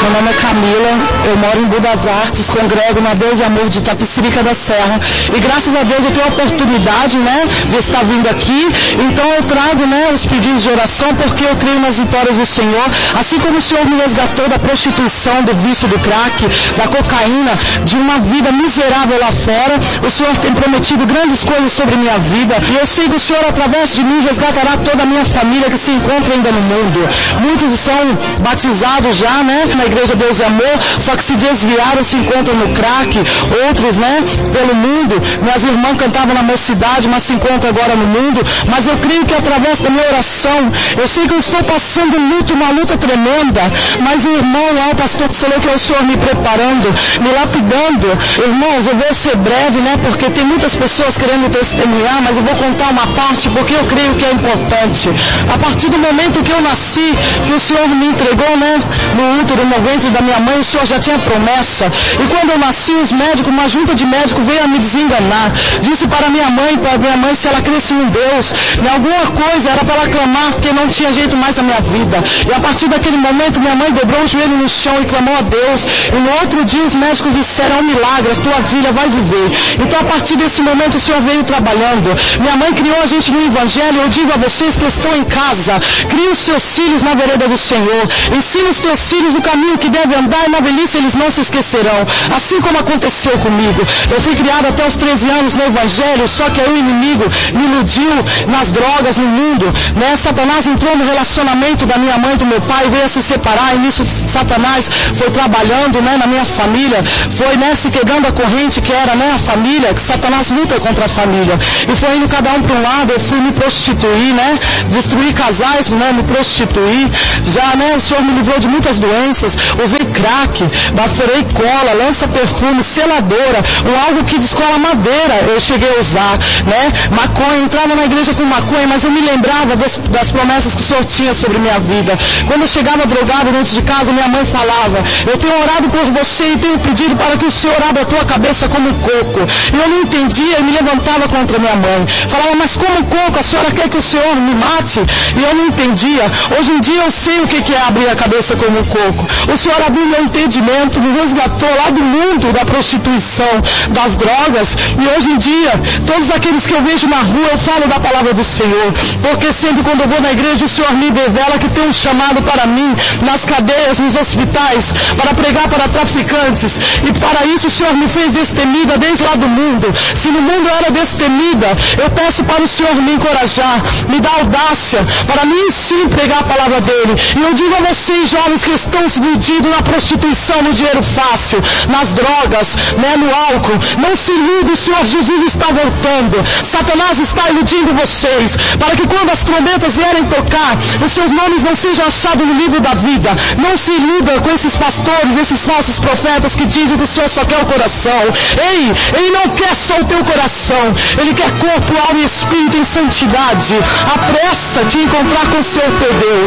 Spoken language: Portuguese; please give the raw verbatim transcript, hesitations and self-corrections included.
Meu nome é Camila, eu moro em Budas Artes, congrego na Deus e Amor de Itapecerica da Serra. E graças a Deus eu tenho a oportunidade, né, de estar vindo aqui. Então eu trago, né, os pedidos de oração porque eu creio nas vitórias do Senhor. Assim como o Senhor me resgatou da prostituição, do vício do crack, da cocaína, de uma vida miserável lá fora, o Senhor tem prometido grandes coisas sobre minha vida. E eu sei que o Senhor, através de mim, resgatará toda a minha família que se encontra ainda no mundo. Muitos são batizados já, né, na Igreja Deus e Amor, só que se desviaram, se encontram no crack. Outros, né, pelo mundo. Minhas irmãs cantavam na mocidade, mas se encontram agora no mundo. Mas eu creio que através da minha oração, eu sei que eu estou passando luta, uma luta tremenda, mas o irmão lá, o pastor falou que é o Senhor me preparando, me lapidando. Irmãos, eu vou ser breve, né, porque tem muitas pessoas querendo testemunhar, mas eu vou contar uma parte porque eu creio que é importante. A partir do momento que eu nasci, que o Senhor me entregou, né, no útero, no ventre da minha mãe, o Senhor já tinha promessa. E quando eu nasci, os médicos, uma junta de médicos veio a me desenganar. Disse para minha mãe, para minha mãe, se ela cresce em Deus, em alguma coisa era para ela clamar, porque não tinha jeito mais na minha vida. E a partir daquele momento, minha mãe dobrou o joelho no chão e clamou a Deus. E no outro dia, os médicos disseram, é um milagre, a tua filha vai viver. Então, a partir desse momento, o Senhor veio trabalhando. Minha mãe criou a gente no Evangelho. Eu digo a vocês que estão em casa, crie os seus filhos na vereda do Senhor. Ensine os teus filhos o caminho que deve andar, e na velhice eles não se esquecerão. Assim como aconteceu comigo. Eu fui criado até os treze anos no Evangelho, só que aí o inimigo me iludiu nas drogas, no mundo. Né? Satanás entrou no relacionamento da minha mãe e do meu pai, veio a se separar, e nisso Satanás foi trabalhando, né, na minha família, foi, né, se quebrando a corrente que era, né, a família, que Satanás luta contra a família. E foi indo cada um para um lado, eu fui me prostituir, né, destruir casais, né, me prostituir. Já, né, o Senhor me livrou de muitas doenças, usei crack, baforei cola, lança perfume, seladora, um algo que descola madeira, eu cheguei a usar, né, maconha, entrava na igreja com maconha, mas eu me lembrava das, das promessas que o Senhor tinha sobre minha vida. Quando eu chegava drogado dentro de casa, minha mãe falava, eu tenho orado por você e tenho pedido para que o Senhor abra a tua cabeça como um coco. E eu não entendia e me levantava contra minha mãe. Falava, mas como um coco? A senhora quer que o Senhor me mate? E eu não entendia. Hoje em dia eu sei o que é abrir a cabeça como um coco. O Senhor abriu meu entendimento, me resgatou lá do mundo da prostituição, das drogas. E hoje em dia, todos aqueles que eu vejo na rua, eu falo da palavra do Senhor. Porque sempre quando eu vou na igreja, o Senhor me revela que tem um chamado para mim, nas cadeias, nos hospitais, para pregar para traficantes. E para isso o Senhor me fez destemida desde lá do mundo. Se no mundo eu era destemida, eu peço para o Senhor me encorajar, me dar audácia, para mim sim pregar a palavra dele. E eu digo a vocês, jovens que estão se iludindo na prostituição, no dinheiro fácil, nas drogas, né, no álcool, não se iludam, o Senhor Jesus está voltando. Satanás está iludindo vocês, para que quando as trombetas vierem tocar, os seus nomes não sejam achados no livro da vida. Não se iluda com esses pastores, esses falsos profetas que dizem que o Senhor só quer o coração. Ei, ele não quer só o teu coração, ele quer corpo, alma e espírito em santidade. Apressa-te a encontrar com o Senhor teu Deus.